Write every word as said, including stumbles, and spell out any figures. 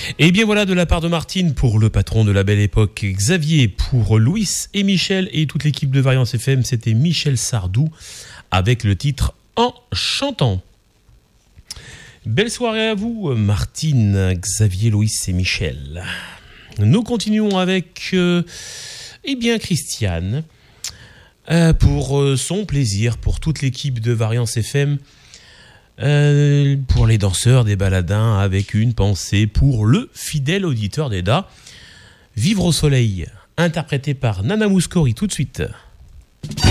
Et bien voilà, de la part de Martine pour le patron de la belle époque, Xavier pour Louis et Michel et toute l'équipe de Variance F M, c'était Michel Sardou avec le titre En chantant. Belle soirée à vous, Martine, Xavier, Louis et Michel. Nous continuons avec euh, eh bien Christiane euh, pour euh, son plaisir, pour toute l'équipe de Variance F M. Euh, pour les danseurs des baladins, avec une pensée pour le fidèle auditeur d'Eda. Vivre au soleil, interprété par Nana Mouskouri tout de suite.